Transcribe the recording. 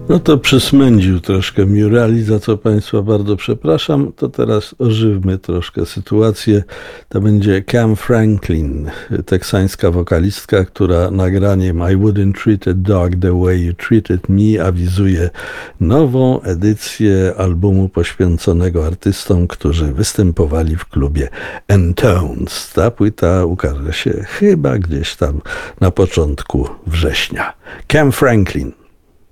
No to przysmędził troszkę Murali, za co Państwa bardzo przepraszam. To teraz ożywmy troszkę sytuację. To będzie Cam Franklin, teksańska wokalistka, która nagraniem I Wouldn't Treat a Dog the Way You Treated Me awizuje nową edycję albumu poświęconego artystom, którzy występowali w klubie N-Tones. Ta płyta ukaże się chyba gdzieś tam na początku września. Cam Franklin.